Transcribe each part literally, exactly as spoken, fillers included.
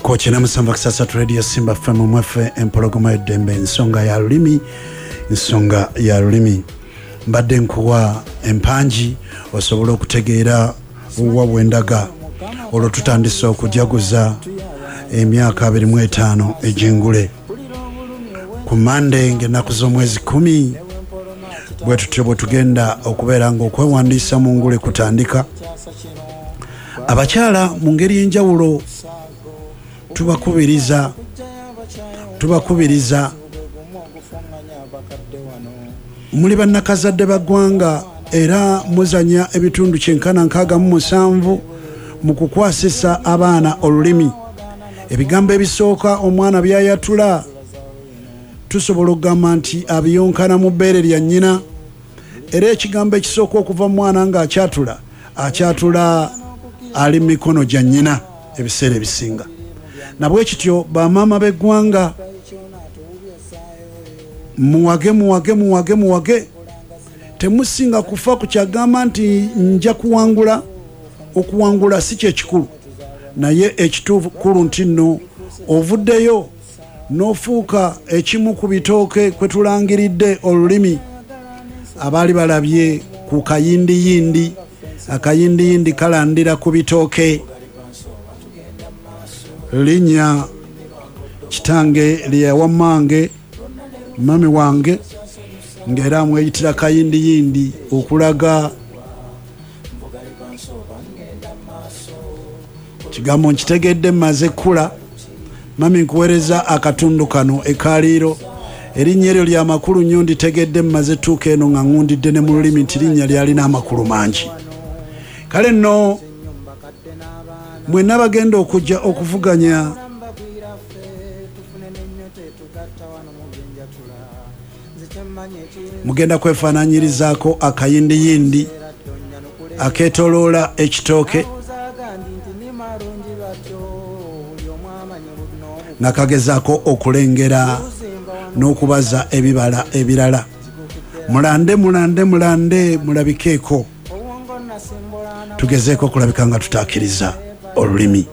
Kochi na musamba kisasa Radio Simba F M mwefe empologoma edembe nsonga ya lulimi nsonga ya lulimi mbadde nkuwa empanji osobola okutegeera uwa bwendaga olwo tutandise okujaguza emyaka abiri mu etaano ejingule ku Monday ng'ennaku z'omwezi kumi bwe tutyo bwe tugenda okubeera ng'okwewandiisa mu ngule kutandika. Abakyala mu ngeri y'enjawulo tubakubiriza tubakubiriza muli bannakazadde baggwanga era muzanya ebitundu kyenkana nkaaga mu musanvu mu kukwasisa abaana olulimi. Ebigambo ebisooka omwana byayatula tusobola okugamba nti abiyonkana mu bbeere lya nnyina, era ekigambo ekisooka okuva mu mwana ng'akyatula akyatula ali mu mikono gya nnyina ebiseera ebisinga. Nabwe kityo bamaama b'eggwanga muwage muwage muwage muwage temusinga kufa ku kyagamba nti nja kuwangula. Okuwangula si kye kikulu, naye ekituukulu nti nno ovuddeyo n'ofuuka ekimu ku bitooke kwe tulangiridde olulimi. Abaali balabye ku kayindiyindi, akayindiyindi kalandira ku bitooke. Linnya kitange lyewa mmange mami wange ng'era amweyitira kayindiyindi okulaga kigambo nkitegedde mmaze kkula. Mami nkuweereza akatundu kano ekaliiro, erinnya eryo lya makulu nnyo nditegedde mmaze tuuka eno nga ngundidde ne mu lulimi nti linnya lyalina amakulu mangi. Kale nno mwenna bagenda okujja okuvuganya mugenda kwefaananyirizaako akayindiyindi akeetoloola ekitooke nga kagezaako okulengera n'okubaza ebibala ebirala. Mulande mulande mulande mulabikeeko, tugezeeko okulabika nga tutaakiriza olulimi.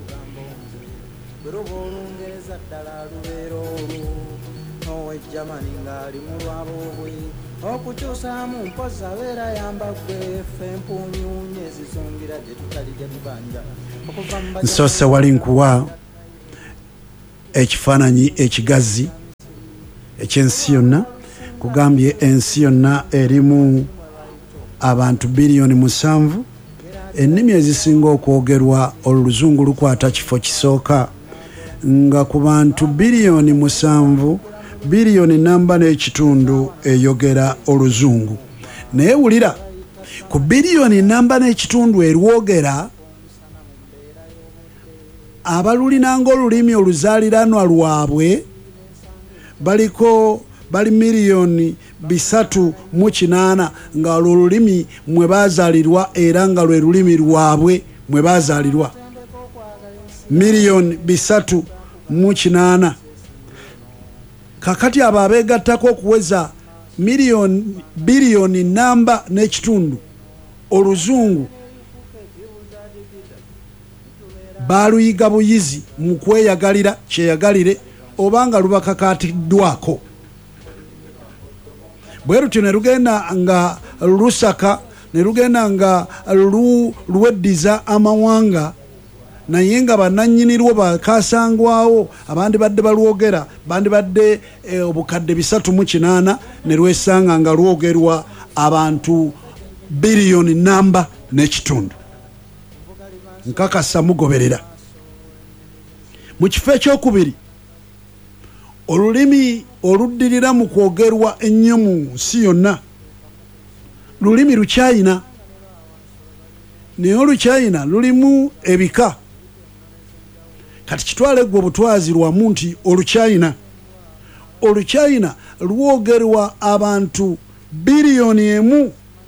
Nsoose wali nkuwa ekifaananyi ekigazi eky'ensi yonna. Kugambye ensi yonna erimu abantu biliyoni musanvu. Ennimi ezisinga okwogerwa oluzungu lukwata kifo kisooka, nga ku bantu biliyoni musanvu biliyoni namba n'ekitundu eyogera oluzungu. Naye wulira, ku biliyoni namba n'ekitundu erwogera, abalulina ng'olulimi oluzaaliranwa lwabwe baliko bali miliyoni bisatu mu kinaana nga lwo lulimi mwe baazaalirwa era nga lwe lulimi lwabwe mwe baazaalirwa. Miliyoni bisatu mu kinaana. Kakati abo abeegattako okuweza miliyoni biliyoni namba n'ekitundu oluzungu baaluyiga buyizi mu kweyagalira kyeyagalire obanga lubakakatiddwako. Bwe lutyo ne lugenda nga lusaka ne lugenda nga luweddiza amawanga, naye nga bannannyinirwo bakasangwawo abandi badde balwogera bandi badde e, obukadde bisatu mu kinaana ne lwesanga nga lwogerwa abantu biliyoni namba n'ekitundu. Nkakasa mugoberera. Mu kifo ekyokubiri, olulimi oluddirira mu kwogerwa ennyo mu nsi yonna lulimi Luchina. Naye Oluchina lulimu ebika. Kati kitwale gwe obutwazi lwamu nti Oluchina Oluchina lwogerwa abantu biliyoni emu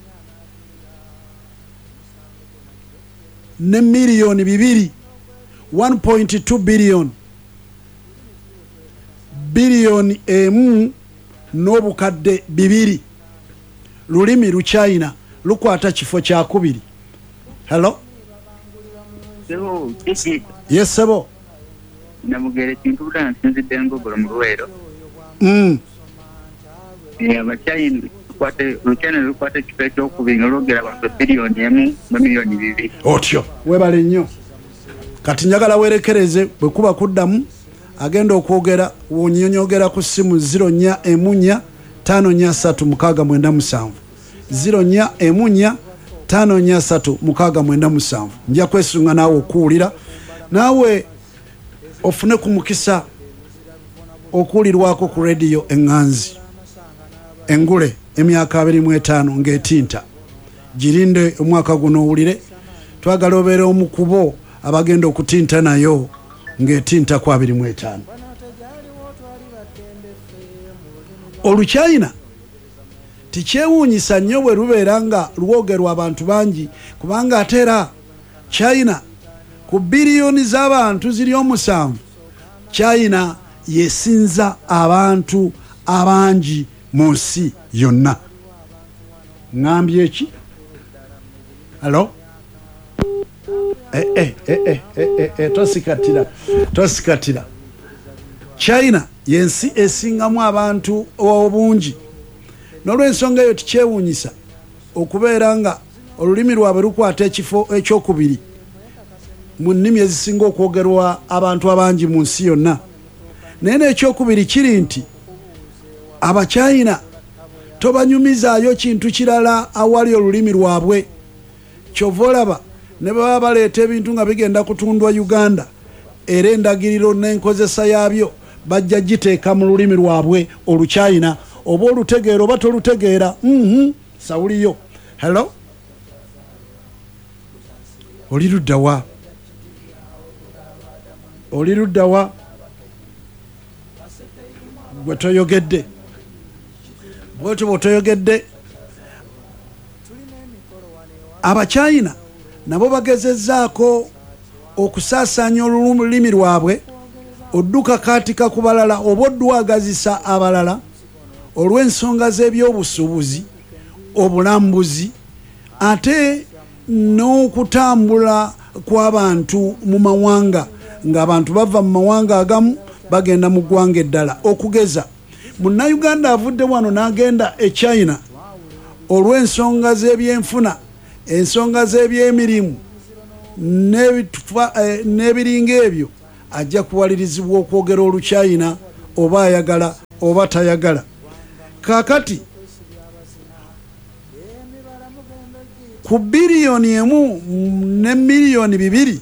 ne miliyoni bibiri, one point two billion, biliyoni emu n'obukadde bibiri. Lulimi Luchina lukwata kifo kya kubiri. Hello? Sebo, Kiki. Yes, Sebo. namugere kintu butana nsinzidde ngogolo mu Luweero. Mm. Eh abachina kwate Luchina lukwate ekifo ekyokubiri nga lwogera abantu biliyoni emu mu miliyoni bibiri. Otyo webale nnyo kati njagala werekereze bwe kuba kuddamu agenda okwogera wonyonyogera ku ssimu zero nnya emunya tano nnya ssatu mukaaga mwenda musanvu zero nnya emunya tano nnya ssatu mukaaga mwenda musanvu. Nja kwesunga naawe okuwulira naawe ofune ku mukisa okuwulirwako ku rediyo eŋŋanzi engule emyaka abiri mu etaano ng'etinta girinde omwaka guno owulire twagala obeere omu ku bo abagenda okutinta nayo ng'etinta ku abiri mu etaano. Oluchina tikyewuunyisa nnyo bwe lubeera nga lwogerwa abantu bangi kubanga ate era China ku biliyoni z'abantu ziri omusanvu China yesinza abantu abangi mu nsi yonna. Ngambye eki? Hello? Eh eh eh eh eh eh tosikatira tosikatira China yensi esingamu abantu obungi n'olwensonga eyo tikyewuunyisa okubeera nga olulimi lwabwe lukwata ekifo ekyokubiri mu nnimi ezisinga okwogerwa abantu abangi mu nsi yonna. naye n'ekyokubiri kiri nti abachina tobanyumizaayo kintu kirala awali olulimi lwabwe. Kyova olaba ne baba baleeta ebintu nga bigenda kutundwa Uganda era endagiriro n'enkozesa yaabyo bajja giteeka mu lulimi lwabwe Oluchina oba olutegeera oba tolutegeera. Mhm sawuliyo. Hello? Oli ludda wa? Oli ludda wa? Gwe toyogedde. Bwetyo bw'otoyogedde. Abachina nabo bagezezzaako okusaasaanya olulimi lwabwe odduka kaatika ku balala oba oddwagazisa abalala olw'ensonga z'ebyobusuubuzi obulambuzi ate n'okutambula kw'abantu mu mawanga ng'abantu bava mu mawanga agamu bagenda mu ggwanga eddala. Okugeza munnayuganda avudde wano n'agenda e China olw'ensonga z'ebyenfuna ensonga z'ebyemirimu n'ebiringa ebyo ajja kuwalirizibwa okwogera Oluchina oba ayagala oba tayagala. Kaakati ku biliyoni emu ne miliyoni bibiri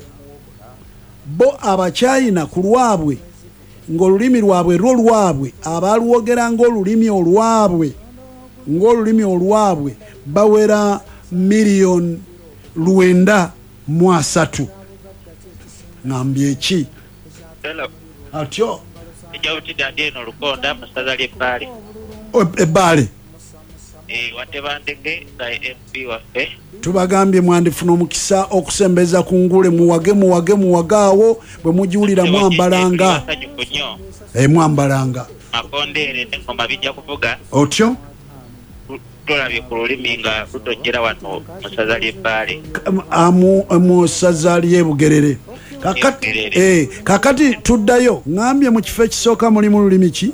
bo abachina ku lwabwe ng'olulimi lwabwe lwo lwabwe abalwogera ng'olulimi olwabwe ng'olulimi olwabwe bawera miliyoni lwenda mu asatu. Ngambye eki? Hello. Atyo Ejawuti dadieno Lukonda masaza ly'Ebbaale. Ebbaale. Eh watebandege nga M P waffe. Tubagambye mwandifuna omukisa okusembeza ku ngule muwage muwage muwagaawo bwe mujiwulira mwambalanga. Eh mwambalanga. Makondere n'engoma bijja kuvuga. Otyo? Tulabye ku lulimi nga lutojjera wano masaza ly'Ebbaale. Amu musaza ly'Ebugerere. Kakati eh kakati tuddayo ngambye mu kifo ekisooka mulimu lulimi ki?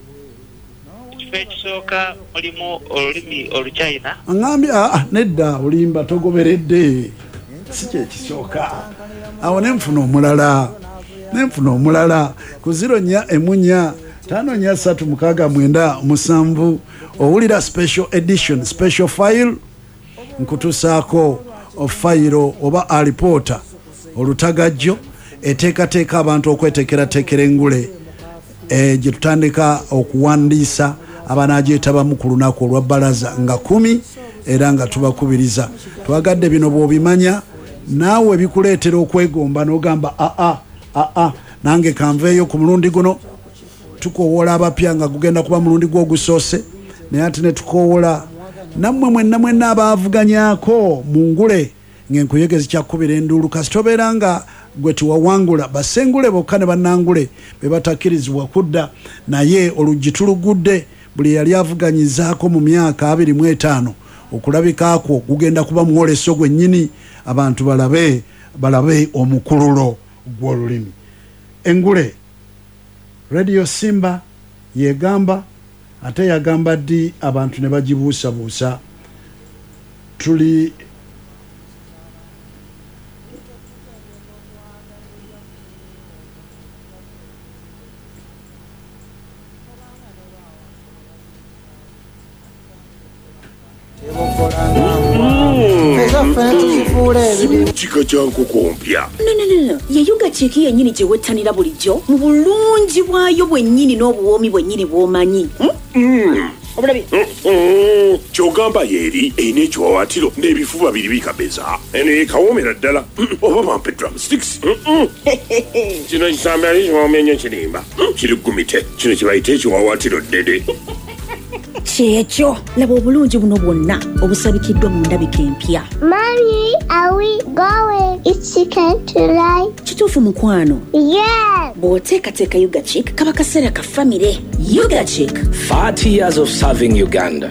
Ekifo ekisooka mulimu olulimi Oluchina. Ngambye ah nedda olimba togoberedde si kye kisooka. Awo ne nfuna omulala ne nfuna omulala ku zero nnya emunya tano nnya ssatu mukaaga mwenda musanvu owulira special edition special file nkutusaako file oba alipota olutagajjo eteekateeka abantu okweteekerateekera engule e, gye tutandika okuwandiisa abanaagyetabamu ku lunaku olwa bbalaza nga kumi era nga tubakubiriza. Twagadde bino bw'obimanya naawe bikuleetera okwegomba n'ogamba aa aa nange kanveeyo ku mulundi guno tukoowola abapya nga gugenda kuba mulundi gw'ogusoose naye ate ne tukoowola nammwe mwenna mwenna abaavuganyaako mu ngule ng'enkuyegezi kyakubira enduulu kasita obeera nga gwe tiwawangula basengule bokka ne bannangule be batakkirizibwa kudda naye oluggi tulugudde buli yali avuganyizaako mu myaka abiri mu etaano okulabikaako gugenda kuba mwoleso gwennyini abantu balabe balabe omukululo gw'olulimi. engule Radio Simba yegamba ate yagamba ddi abantu ne bagibuusa buusa tuli chika changu kompya. No no no no. Ye yuga chiki yenyini je wetanira bulijjo mu bulungi bwayo bwennyini n'obuwoomi bwennyini bw'omanyi. Mm. Obulabi. Mm. Kyogamba yeri ine ekiwawatiro n'ebifuba biri bikabeza. Ene kawoomera ddala. Oba bampe drumsticks. Kino kisamba ali kiwoomenye kirimba. Kiri gumite. Kino kibayita ekiwawatiro ddede. Kyekyo laba obulungi buno bwonna obusabikiddwa mu ndabika empya. Mommy, are we going? It's chicken tonight. Kituufu mukwano. Yes. Bw'oteekateeka Yuga Chick kaba kaseera ka famire. Yuga Chick. forty years of serving Uganda.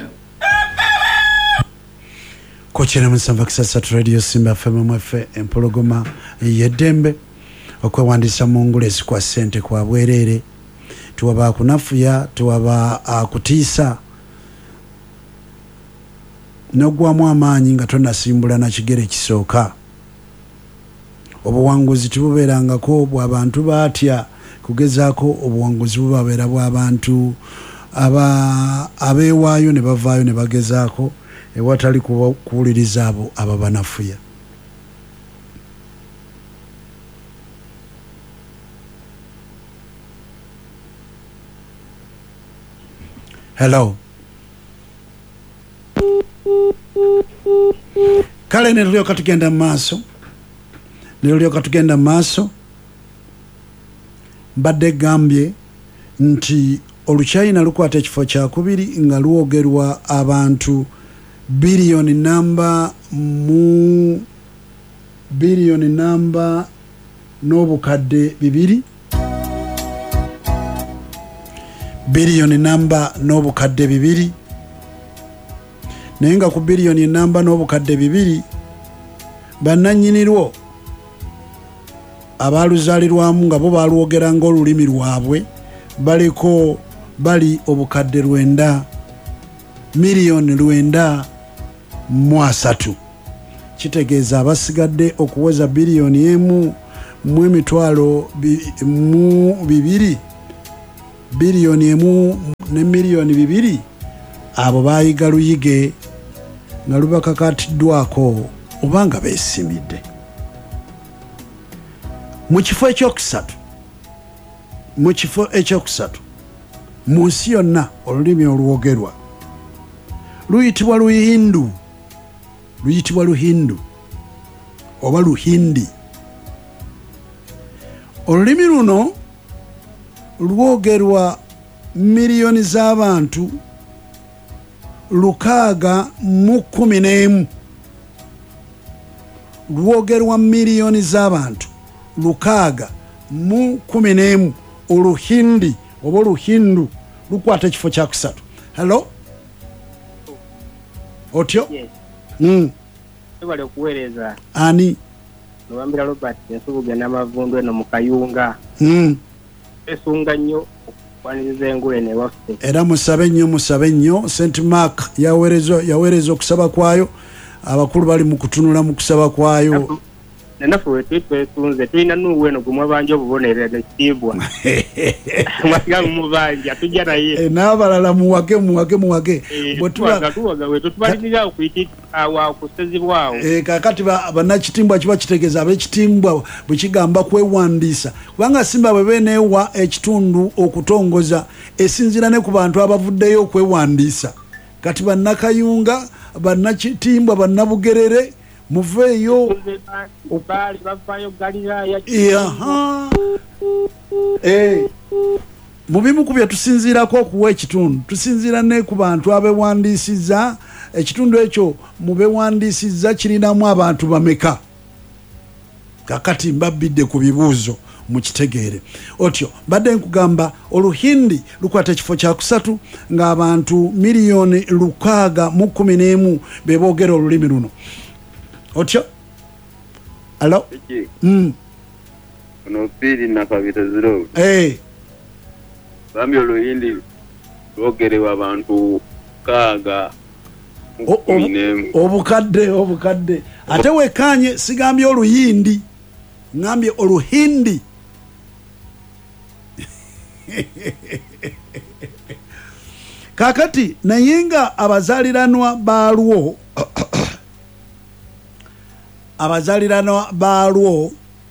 Kochera Musanva Kisasatu Radio Simba F M mwefe empologoma yeddembe okwewandisa mu ngulesi kwa ssente kwa bwerere tuwaba akunafuya tuwaba akutiisa nogwamu amaanyi nga tonasimbula na kigere kisooka. Obuwanguzi tububeerangako bw'abantu baatya kugezaako obuwanguzi bubabeera bw'abantu aba abeewaayo ne bavaayo ne bagezaako ewatali kuwuliriza abo ababanafuya. Hello. Kale nelulyoka tugenda maaso nelulyoka tugenda maaso mbadde gambye nti oluchina lukwata ekifo kyakubiri nga luwogerwa abantu biliyoni namba mu biliyoni namba n'obukadde bibiri biliyoni namba n'obukadde bibiri naye nga ku biliyoni namba n'obukadde bibiri bannannyinirwo abaluzaalirwamu nga bo balwogera ng'olulimi lwabwe baliko bali obukadde lwenda miliyoni lwenda mu asatu. Kitegeeza abasigadde okuweza biliyoni emu mu emitwalo mu bibiri biliyoni emu ne miliyoni bibiri abo bayiga luyige nga lubakakatiddwako oba nga beesimidde. Mu kifo ekyokusatu mu kifo ekyokusatu mu nsi yonna olulimi olwogerwa luyitibwa Luhindu luyitibwa Luhindu oba Luhindi. Olulimi luno lwogerwa miliyoni z'abantu lukaaga mu kumi n'emu lwogerwa miliyoni z'abantu lukaaga mu kumi n'emu. Oluhindi oba Luhindu lukwata ekifo kya kusatu. Hello otyo? Yes. Mm. Ebale okuweereza ani Lwambira Robert ensubuga n'amavundu eno mu Kayunga. Mm. Esunga nnyo okwaniriza engule ne waffe. Era musabe nnyo musabe nnyo. Saint Mark yaweereza yaweereza okusaba kwayo abakulu bali mu kutunula mu kusaba kwayo. Nanafu wetu twetunze tulina nuwe no gumwa banje obubonerera ekibwa. Mwasiga mu banje atujja naye. N'abalala muwage muwage muwage. Bwetula tuwaga wetu tubaliriza okuyita awa kusezibwawo. Eh kakati bannakitimbwa kiba kitegeeza ab'ekitimbwa bwe kigamba kwewandiisa kubanga Simba bwe beneewa ekitundu okutongoza esinzira ne ku bantu abavuddeyo okwewandiisa. Kati bannakayunga bannakitimbwa bannabugerere muveeyo bali bafayo Galilaya. Aha. Eh mubimu ku bye tusinziirako okuwa ekitundu tusinziira ne ku bantu abewandiisiza ekitundu ekyo mubewandiisiza kirinamu abantu bameka. Kakati mbabidde ku bibuuzo mu kitegeere otyo badde nkugamba Oluhindi lukwata ekifo kya kusatu ng'abantu miliyoni lukaaga mu kumi n'emu beboogera olulimi luno otyo. Hello? Mm. no pili na kabita zero eh bambi oluyindi lwogerewa abantu kaaga obukadde obukadde ate wekanye sigambye oluyindi ngambye oluhindi kakati nayenga abazaliranwa balwo abazaliranwa balwo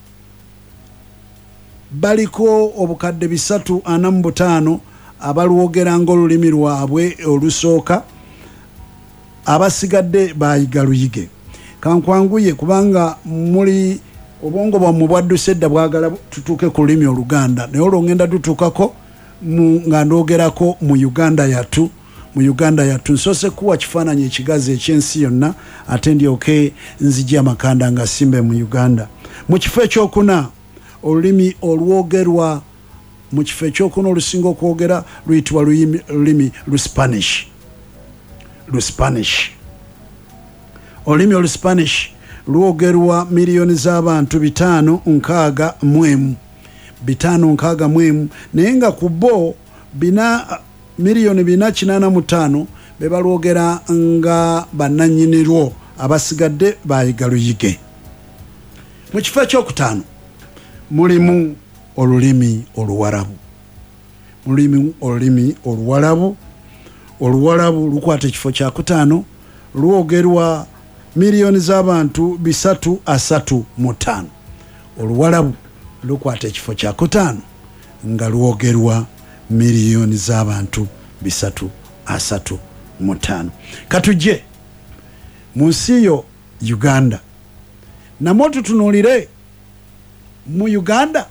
baliko obukadde bisatu ana mu butaano abalwogera ng'olulimi lwabwe olusooka abasigadde bayiga luyige kankwanguye kubanga muli obwongo bwammwe bwadduse edda bwagala tutuuke ku lulimi oluganda naye olwongenda tutuukako nga ndoogerako mu uganda yattu mu uganda yattu nsoose kuwa kifaananyi ekigazi ekyensi yonna ate ndyoke nzija amakanda nga simbe mu uganda mu kifo ekyokuna olulimi olwogerwa mu kifo ekyokuna olusinga okwogera luyitibwa lulimi luspanish luspanish olulimi oluspanish lwogerwa miliyoni z'abantu bitaano nkaaga mwemu bitaano nkaaga mwemu naye nga ku bo bina miliyoni bina kinaana mu ttaano be balwogera nga bannannyinirwo abasigadde bayiga luyige mu kifo ekyokutaano mulimu olulimi oluwarabu mulimu olulimi oluwarabu oluwarabu lukwata ekifo kyakutaano lwogerwa miliyoni z'abantu bisatu asatu mu ttaano oluwarabu lukwata ekifo kyakutaano nga lwogerwa miliyoni z'abantu bisatu asatu mu ttaano katujje mu nsi yo uganda namwo tutunuulire mu uganda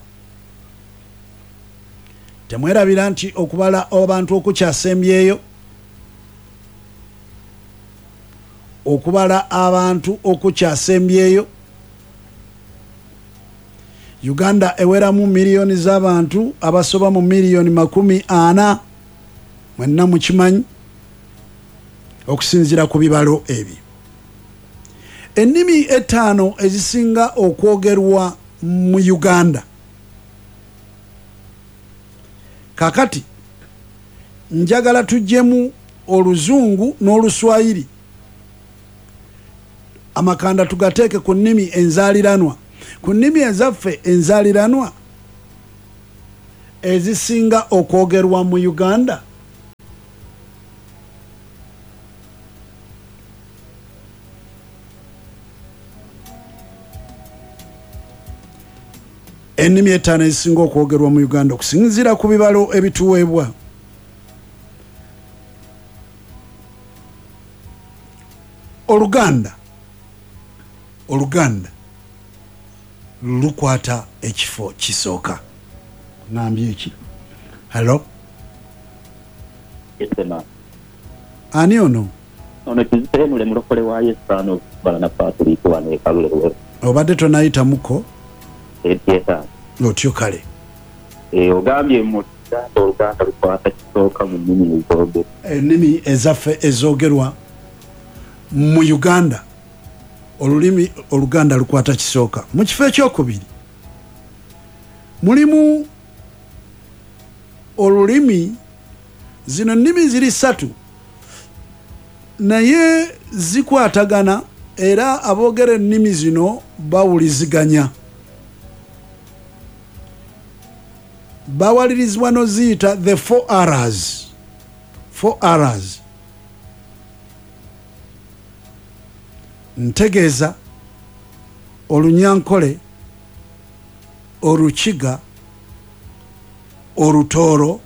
temwerabira nti okubala abantu okukyasembyeyo okubala abantu okukyasembyeyo uganda eweramu miliyoni z'abantu abasoba mu miliyoni makumi ana mwenna mukimanyi okusinzira ku bibalo ebyo ennimi etaano ezisinga okwogerwa mu uganda kakati njagala tujjemu oluzungu n'oluswayiri amakanda tugateeke ku nnimi enzaaliranwa ku nnimi ezaffe enzaaliranwa ezisinga okwogerwa mu uganda ennimi etaano ezisinga okwogerwa mu uganda okusinzira ku bibalo ebituweebwa oluganda oluganda lukwata ekifo kisooka ngambye eki hello Yesema. ani ono ono kiziteenule mulokole wa yesano balana patuli tuwane kalule wewe obadde tonayita muko etiyeta otyo kale e ogambye mu oluganda lukwata kisooka mu nnimi ezoogerwa ennimi ezaffe ezoogerwa mu uganda olulimi oluganda lukwata kisooka mu kifo ekyokubiri mulimu olulimi zino nnimi ziri ssatu naye zikwatagana era aboogera ennimi zino bawuliziganya bawalirizibwa noziyita the four R's four R's ntegeeza olunyankole olukiga olutooro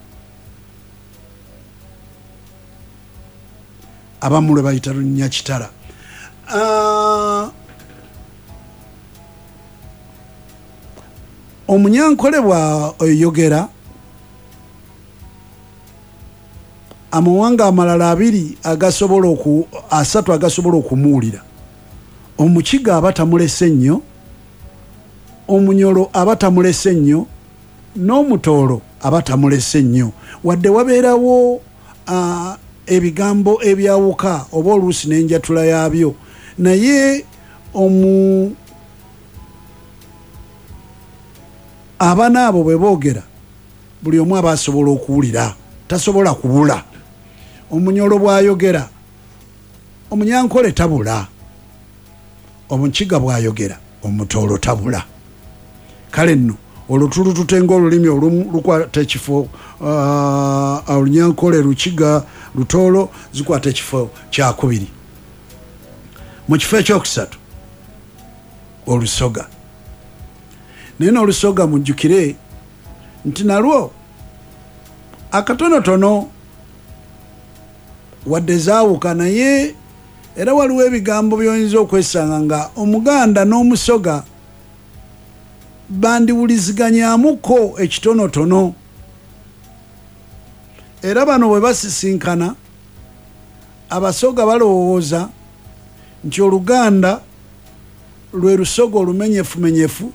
abamu lwe bayita lunyakitala uh, omunyankole bwayogera amawanga amalala abiri agasobola oku asatu agasobola okumuwulira omukiga aba tamulese nnyo omunyolo aba tamulese nnyo n'omutoolo aba tamulese nnyo wadde wabeerawo uh, ebigambo ebyawuka oba oluusi n'enjatula yaabyo naye omu abaana abo bwe boogera buli omu aba asobola okuwulira, tasobola kubula. Omunyolo bw'ayogera Omunyankole tabula, Omukiga bw'ayogera Omutoolo tabula. Kale nno olutulu tutenga olulimi olumu lukwata ekifo, Olunyankole, Lukiga, Lutoolo zikwata ekifo kyakubiri. Mu kifo ekyokusatu Olusoga. Naye n'Olusoga mujjukire nti nalwo akatonotono wadde zaawuka, naye era waliwo ebigambo by'oyinza okwesanga nga Omuganda n'Omusoga bandiwuliziganyamuko ekitonotono. Era bano bwe basisinkana, Abasoga balowooza nti Oluganda lwe Lusoga olumenyefumenyefu,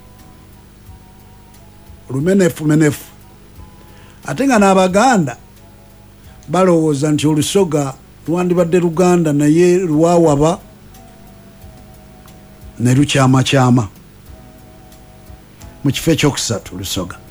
lumenefumenefu, ate nga n'Abaganda balowooza nti Olusoga lwandibadde Luganda naye lwawaba ne lukyamakyama. Mu kifo ekyokusatu Lusoga.